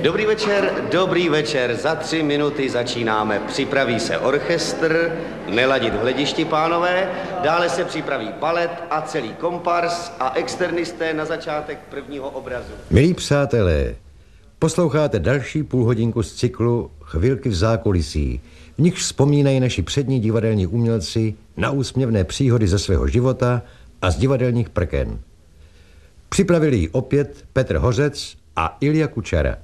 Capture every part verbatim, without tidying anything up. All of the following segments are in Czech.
Dobrý večer, dobrý večer. Za tři minuty začínáme. Připraví se orchestr, neladit v hledišti, pánové. Dále se připraví balet a celý kompars a externisté na začátek prvního obrazu. Milí přátelé, posloucháte další půlhodinku z cyklu Chvilky v zákulisí, v nichž vzpomínají naši přední divadelní umělci na úsměvné příhody ze svého života a z divadelních prken. Připravili ji opět Petr Hořec a Ilja Kučera.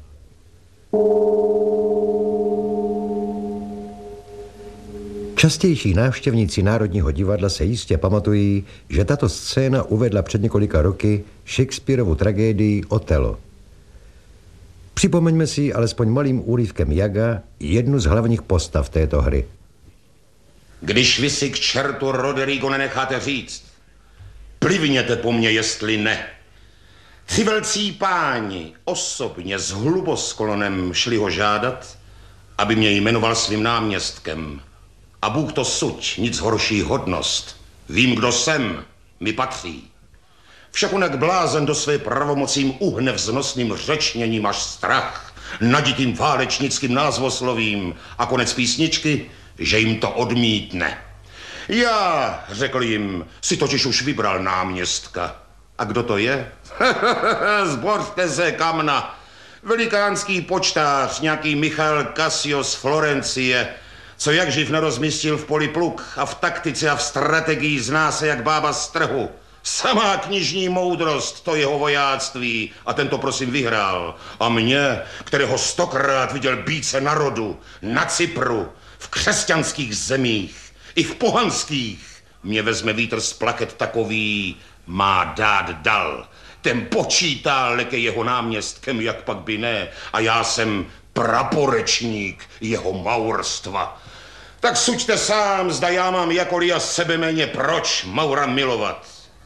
Častější návštěvníci Národního divadla se jistě pamatují, že tato scéna uvedla před několika roky Shakespearovu tragédii Othello. Připomeňme si alespoň malým úryvkem Jaga jednu z hlavních postav této hry. Když vy si k čertu Roderigo nenecháte říct, plivněte po mně, jestli ne. Tři velcí páni osobně s hlubosklonem šli ho žádat, aby mě jmenoval svým náměstkem. A Bůh to suď, nic horší hodnost. Vím, kdo jsem, mi patří. Však onak blázen do své pravomocím uhne vznosným řečněním až strach, naditým válečnickým názvoslovím a konec písničky, že jim to odmítne. Já, řekl jim, si totiž už vybral náměstka. A kdo to je? Zbořte se, kamna. Velikánský počtář, nějaký Michal Cassio z Florencie, co jak živ nerozmístil v poli pluk a v taktice a v strategii zná se jak bába z trhu. Samá knižní moudrost, to jeho vojáctví, a ten to prosím vyhrál. A mě, kterého stokrát viděl bíce narodu, na Cypru, v křesťanských zemích, i v pohanských, mě vezme vítr z plaket takový, má dát dal. Ten počítá leke jeho náměstkem, jak pak by ne, a já jsem praporečník jeho maurstva. Tak suďte sám, zda já mám jakoli a sebeméně proč Maura milovat.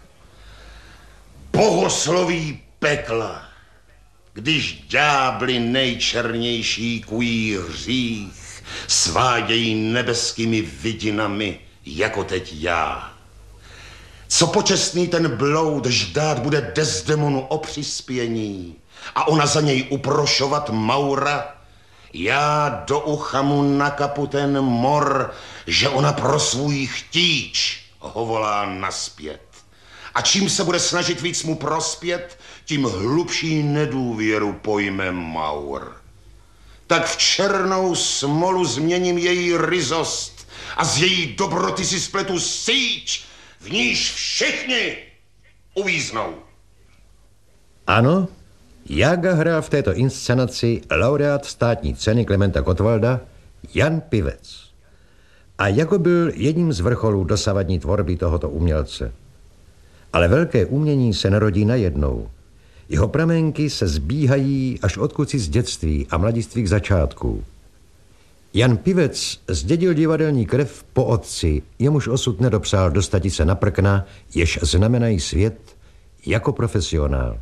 Bohosloví pekla, když ďábli nejčernější kují hřích, svádějí nebeskými vidinami, jako teď já. Co počestný ten bloud ždát bude Desdemonu o přispění a ona za něj uprošovat Maura, já do ucha mu nakapu ten mor, že ona pro svůj chtíč ho volá naspět. A čím se bude snažit víc mu prospět, tím hlubší nedůvěru pojme Maur. Tak v černou smolu změním její ryzost a z její dobroty si spletu síť, v níž všichni uvíznou. Ano, Jaga hrál v této inscenaci laureát státní ceny Klementa Gottwalda Jan Pivec. A Jago byl jedním z vrcholů dosavadní tvorby tohoto umělce. Ale velké umění se narodí najednou. Jeho pramenky se zbíhají až odkud z dětství a mladistvých začátků. Jan Pivec zdědil divadelní krev po otci, jemuž osud nedopřál dostati se na prkna, jež znamenají svět, jako profesionál.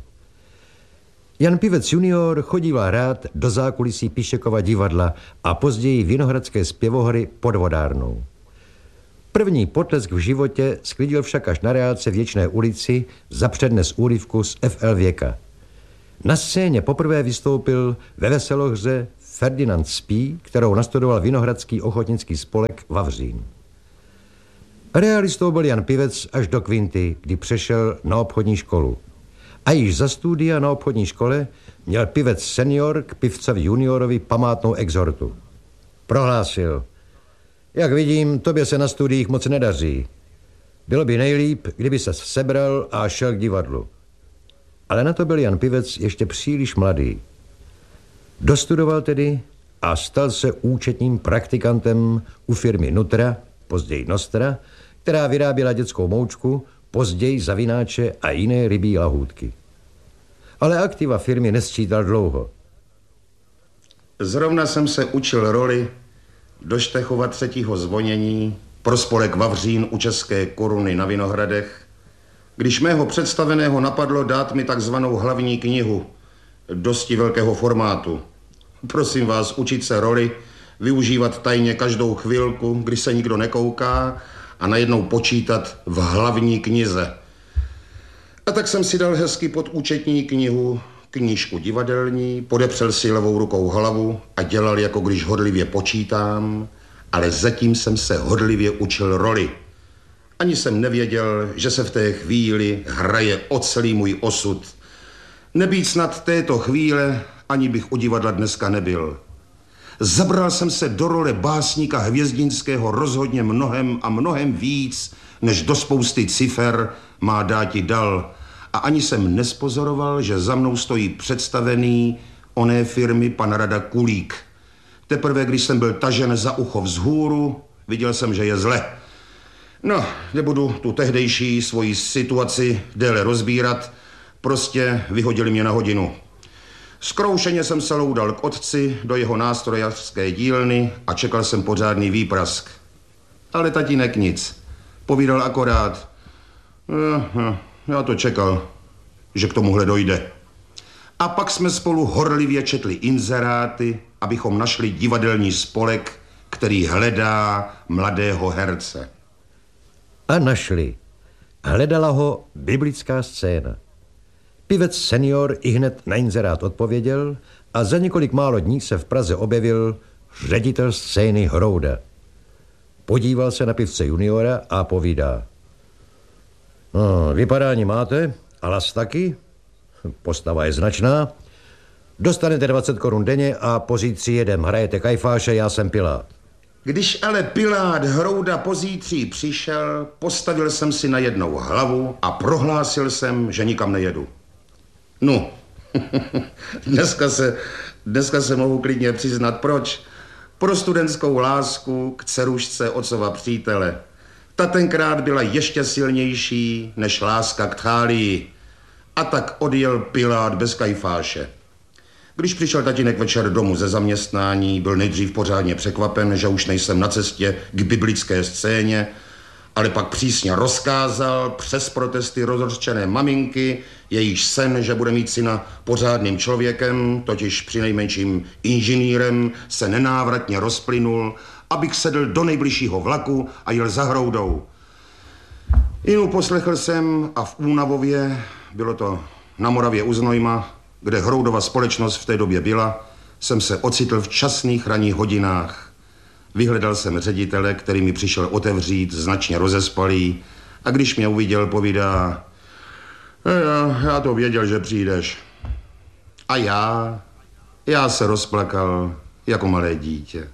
Jan Pivec junior chodíval hrát do zákulisí Píšekova divadla a později Vinohradské zpěvohry pod vodárnou. První potlesk v životě sklidil však až na reálce v Věčné ulici za přednes úryvku z F L Věka. Na scéně poprvé vystoupil ve veselohře Ferdinand Spí, kterou nastudoval Vinohradský ochotnický spolek Vavřín. Realistou byl Jan Pivec až do kvinty, kdy přešel na obchodní školu. A již za studia na obchodní škole měl Pivec senior k pivcovi juniorovi památnou exhortu. Prohlásil: jak vidím, tobě se na studiích moc nedaří. Bylo by nejlíp, kdyby ses sebral a šel k divadlu. Ale na to byl Jan Pivec ještě příliš mladý. Dostudoval tedy a stal se účetním praktikantem u firmy Nutra, později Nostra, která vyráběla dětskou moučku, později zavináče a jiné rybí lahůdky. Ale aktiva firmy nesčítal dlouho. Zrovna jsem se učil roli do Štechova třetího zvonění pro spolek Vavřín u České koruny na Vinohradech, když mého představeného napadlo dát mi takzvanou hlavní knihu dosti velkého formátu. Prosím vás, učit se roli, využívat tajně každou chvilku, kdy se nikdo nekouká, a najednou počítat v hlavní knize. A tak jsem si dal hezky pod účetní knihu knížku divadelní, podepřel si levou rukou hlavu a dělal, jako když hodlivě počítám, ale zatím jsem se hodlivě učil roli. Ani jsem nevěděl, že se v té chvíli hraje o celý můj osud. Nebýt snad této chvíle, ani bych u divadla dneska nebyl. Zabral jsem se do role básníka Hvězdinského rozhodně mnohem a mnohem víc, než do spousty cifer má dáti dal. A ani jsem nespozoroval, že za mnou stojí představený oné firmy pan Rada Kulík. Teprve, když jsem byl tažen za ucho vzhůru, viděl jsem, že je zle. No, nebudu tu tehdejší svoji situaci déle rozbírat, prostě vyhodili mě na hodinu. Zkroušeně jsem se loudal k otci do jeho nástrojařské dílny a čekal jsem pořádný výprask. Ale tatínek nic. Povídal akorát. No, já to čekal, že k tomuhle dojde. A pak jsme spolu horlivě četli inzeráty, abychom našli divadelní spolek, který hledá mladého herce. A našli. Hledala ho biblická scéna. Pivec senior ihned na inzerát odpověděl a za několik málo dní se v Praze objevil ředitel scény Hrouda. Podíval se na pivce juniora a povídá. No, vypadání máte, a las taky. Postava je značná. Dostanete dvacet korun denně a pozítří jedem. Hrajete Kajfáše, já jsem Pilát. Když ale Pilát Hrouda pozítří přišel, postavil jsem si na jednou hlavu a prohlásil jsem, že nikam nejedu. No, dneska se, dneska se mohu klidně přiznat, proč. Pro studentskou lásku k dcerušce otcova přítele. Ta tenkrát byla ještě silnější než láska k Thálii. A tak odjel Pilát bez Kajfáše. Když přišel tatínek večer domů ze zaměstnání, byl nejdřív pořádně překvapen, že už nejsem na cestě k biblické scéně, ale pak přísně rozkázal přes protesty rozhořčené maminky, jejíž sen, že bude mít syna pořádným člověkem, totiž přinejmenším inženýrem, se nenávratně rozplynul, abych sedl do nejbližšího vlaku a jel za Hroudou. Jinu poslechl jsem a v Únavově, bylo to na Moravě u Znojma, kde Hroudova společnost v té době byla, jsem se ocitl v časných ranních hodinách. Vyhledal jsem ředitele, který mi přišel otevřít, značně rozespalý, a když mě uviděl, povídá, já, já to věděl, že přijdeš. A já, já se rozplakal jako malé dítě.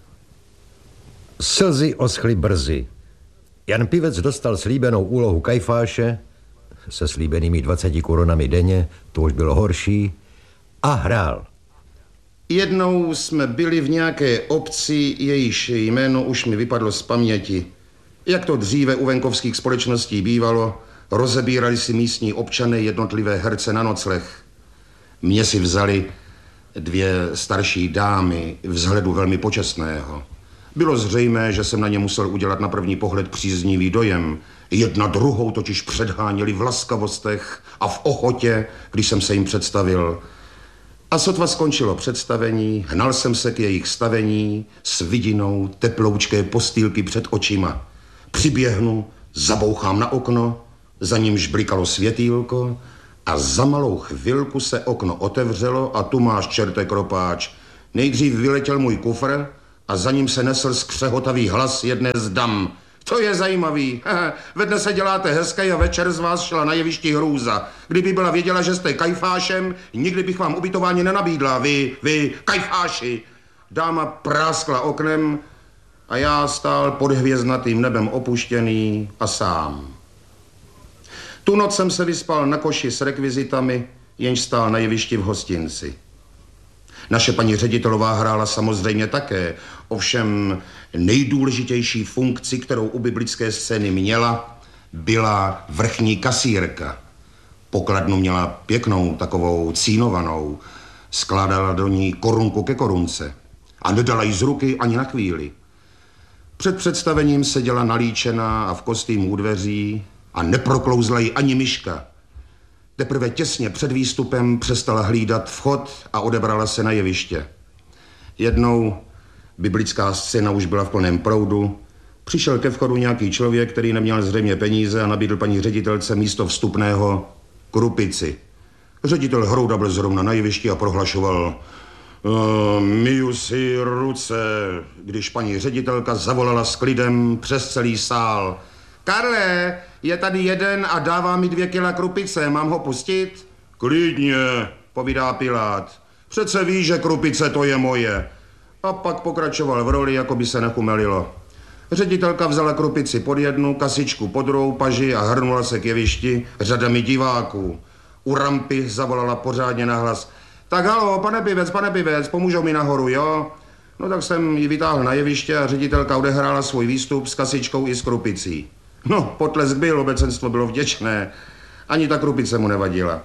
Slzy oschly brzy. Jan Pivec dostal slíbenou úlohu Kajfáše, se slíbenými dvaceti korunami denně, to už bylo horší, a hrál. Jednou jsme byli v nějaké obci, jejíž jméno už mi vypadlo z paměti. Jak to dříve u venkovských společností bývalo, rozebírali si místní občané jednotlivé herce na nocleh. Mě si vzali dvě starší dámy vzhledu velmi počestného. Bylo zřejmé, že jsem na ně musel udělat na první pohled příznivý dojem. Jedna druhou totiž předháněli v laskavostech a v ochotě, když jsem se jim představil. A sotva skončilo představení, hnal jsem se k jejich stavení s vidinou teploučké postýlky před očima. Přiběhnu, zabouchám na okno, za nímž blikalo světýlko a za malou chvilku se okno otevřelo a tu máš, čerte kropáč. Nejdřív vyletěl můj kufr a za ním se nesl skřehotavý hlas jedné z dam. To je zajímavý. Ve dne se děláte hezké a večer z vás šla na jevišti hrůza. Kdyby byla věděla, že jste Kajfášem, nikdy bych vám ubytování nenabídla. Vy, vy, Kajfáši. Dáma práskla oknem a já stál pod hvězdnatým nebem opuštěný a sám. Tu noc jsem se vyspal na koši s rekvizitami, jenž stál na jevišti v hostinci. Naše paní ředitelová hrála samozřejmě také, ovšem nejdůležitější funkci, kterou u biblické scény měla, byla vrchní kasírka. Pokladnu měla pěknou, takovou cínovanou, skládala do ní korunku ke korunce a nedala jí z ruky ani na chvíli. Před představením seděla nalíčená a v kostýmu u dveří a neproklouzla jí ani myška. Teprve těsně před výstupem přestala hlídat vchod a odebrala se na jeviště. Jednou, biblická scéna už byla v plném proudu, přišel ke vchodu nějaký člověk, který neměl zřejmě peníze a nabídl paní ředitelce místo vstupného k rupici. Ředitel Hrouda byl zrovna na jevišti a prohlašoval: Uh, myju si ruce, když paní ředitelka zavolala s klidem přes celý sál: Karle, je tady jeden a dává mi dvě kila krupice, mám ho pustit? Klidně, povídá Pilát. Přece víš, že krupice to je moje. A pak pokračoval v roli, jako by se nechumelilo. Ředitelka vzala krupici pod jednu, kasičku pod druhou paži a hrnula se k jevišti řadami diváků. U rampy zavolala pořádně nahlas: Tak halo, pane Pivec, pane Pivec, pomůžou mi nahoru, jo? No tak jsem ji vytáhl na jeviště a ředitelka odehrála svůj výstup s kasičkou i s krupicí. No, potlesk byl, obecenstvo bylo vděčné. Ani ta krupice mu nevadila.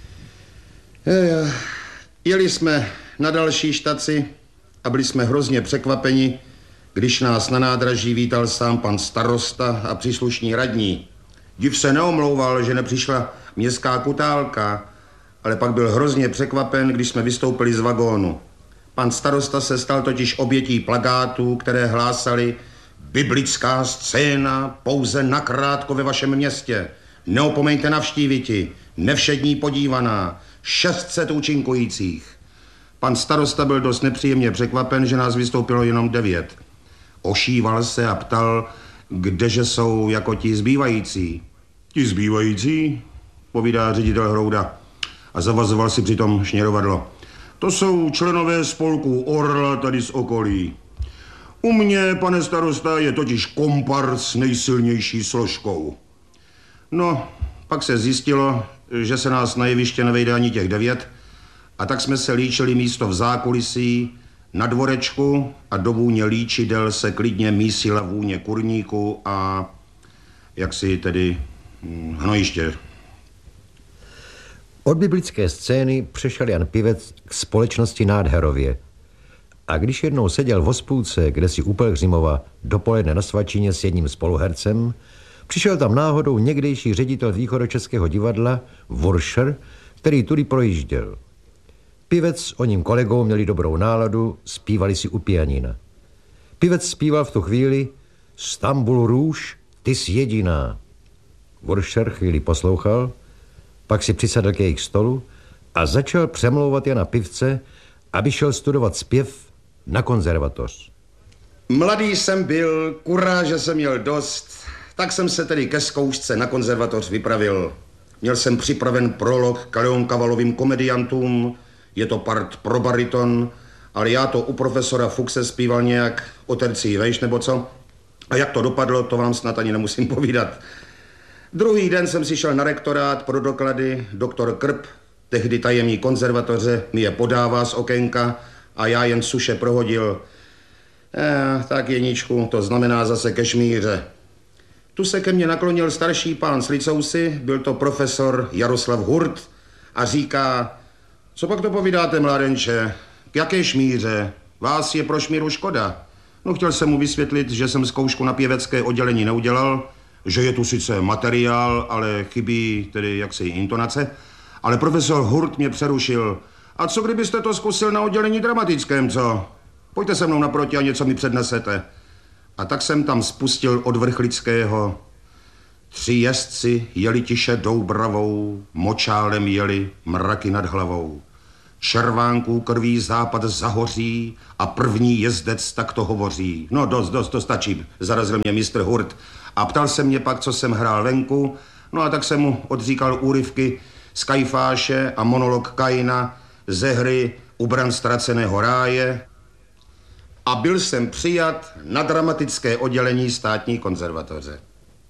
Jeli jsme na další štaci a byli jsme hrozně překvapeni, když nás na nádraží vítal sám pan starosta a příslušní radní. Div se neomlouval, že nepřišla městská kutálka, ale pak byl hrozně překvapen, když jsme vystoupili z vagónu. Pan starosta se stal totiž obětí plakátů, které hlásali: Biblická scéna pouze nakrátko ve vašem městě. Neopomeňte navštíviti, nevšední podívaná, šest set účinkujících. Pan starosta byl dost nepříjemně překvapen, že nás vystoupilo jenom devět. Ošíval se a ptal, kdeže jsou jako ti zbývající. Ti zbývající, povídá ředitel Hrouda a zavazoval si přitom šněrovadlo. To jsou členové spolku Orla tady z okolí. U mě, pane starosta, je totiž kompars nejsilnější složkou. No, pak se zjistilo, že se nás na jeviště nevejde ani těch devět, a tak jsme se líčili místo v zákulisí na dvorečku a do vůně líčidel se klidně mísila vůně kurníku a jaksi tedy hnojiště. Od biblické scény přešel Jan Pivec k společnosti Nádherově. A když jednou seděl v hospůdce, kde si u Pelhřimova dopoledne na svačině s jedním spoluhercem, přišel tam náhodou někdejší ředitel východočeského divadla Wurscher, který tudy projížděl. Pivec s oním kolegou měli dobrou náladu, zpívali si u pianina. Pivec zpíval v tu chvíli: Stambul růž, ty jsi jediná. Wurscher chvíli poslouchal, pak si přisedl k jejich stolu a začal přemlouvat Jana Pivce, aby šel studovat zpěv na konzervatoř. Mladý jsem byl, kuráže jsem měl dost, tak jsem se tedy ke zkoušce na konzervatoř vypravil. Měl jsem připraven prolog k Leonkavalovým komediantům, je to part pro bariton, ale já to u profesora Fuchse zpíval nějak o tercii vejš nebo co. A jak to dopadlo, to vám snad ani nemusím povídat. Druhý den jsem si šel na rektorát pro doklady. Doktor Krp, tehdy tajemník konzervatoře, mi je podává z okénka a já jen suše prohodil: Eh, tak Jeníčku, to znamená zase kešmíře. Tu se ke mně naklonil starší pán s licousy, byl to profesor Jaroslav Hurt, a říká: Co pak to povídáte, mládenče? K jaké šmíře? Vás je pro šmíru škoda. No, chtěl jsem mu vysvětlit, že jsem zkoušku na pěvecké oddělení neudělal, že je tu sice materiál, ale chybí tedy jaksi intonace. Ale profesor Hurt mě přerušil: A co kdybyste to zkusil na oddělení dramatickém, co? Pojďte se mnou naproti a něco mi přednesete. A tak jsem tam spustil od Vrchlického: Tři jezdci jeli tiše Doubravou, močálem jeli mraky nad hlavou. Červánků krví západ zahoří a první jezdec takto hovoří. No dost, dost, to stačí, zarazil mě mistr Hurt a ptal se mě pak, co jsem hrál venku. No a tak jsem mu odříkal úryvky z Kajfáše a monolog Kaina ze hry Ubran ztraceného ráje a byl jsem přijat na dramatické oddělení státní konzervatoře.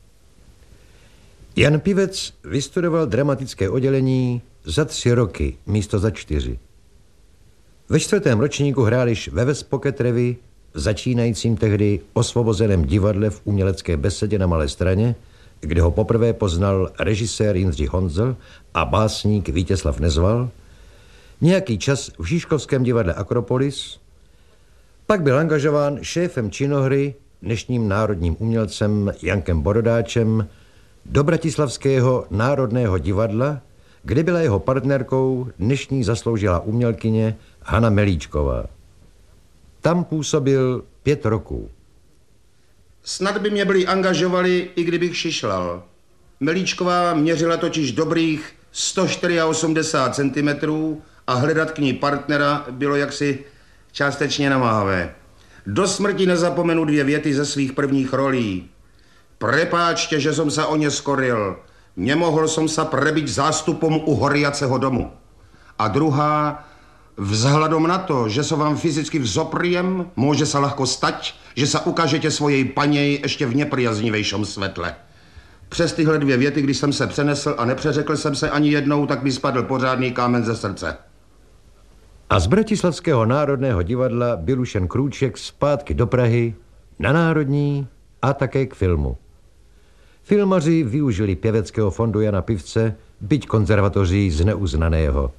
Jan Pivec vystudoval dramatické oddělení za tři roky, místo za čtyři. Ve čtvrtém ročníku hrál již ve Vespoketrevi, v začínajícím tehdy osvobozeném divadle v umělecké besedě na Malé Straně, kde ho poprvé poznal režisér Jindřich Honzl a básník Vítězslav Nezval, nějaký čas v Žižkovském divadle Akropolis, pak byl angažován šéfem činohry, dnešním národním umělcem Jankem Borodáčem, do Bratislavského národného divadla, kde byla jeho partnerkou dnešní zasloužilá umělkyně Hana Melíčková. Tam působil pět roků. Snad by mě byli angažovali, i kdybych šišlal. Melíčková měřila totiž dobrých sto osmdesát čtyři centimetrů a hledat k ní partnera bylo jaksi částečně namáhavé. Do smrti nezapomenu dvě věty ze svých prvních rolí. Prepáčte, že som sa o ně skoril. Nemohl som sa prebiť zástupom u horiaceho domu. A druhá, vzhľadom na to, že som vám fyzicky vzopriem, môže sa ľahko stať, že sa ukážete svojej paněj ještě v nepriaznivejšom svetle. Přes tyhle dvě věty, když jsem se přenesl a nepřeřekl jsem se ani jednou, tak mi spadl pořádný kámen ze srdce. A z Bratislavského národného divadla byl už jen krůček zpátky do Prahy, na Národní a také k filmu. Filmaři využili pěveckého fondu Jana Pivce, byť konzervatoří zneuznaného.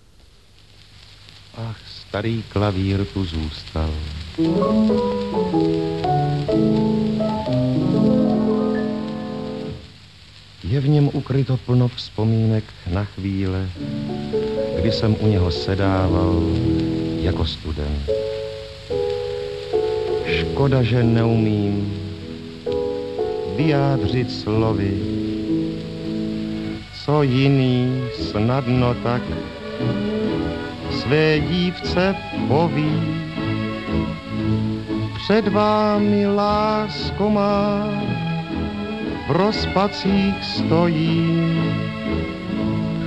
Ach, starý klavír tu zůstal. Je v něm ukryto plno vzpomínek na chvíle, kdy jsem u něho sedával jako student. Škoda, že neumím vyjádřit slovy, co jiný snadno tak své dívce poví. Před vámi, lásko má, v rozpacích stojím.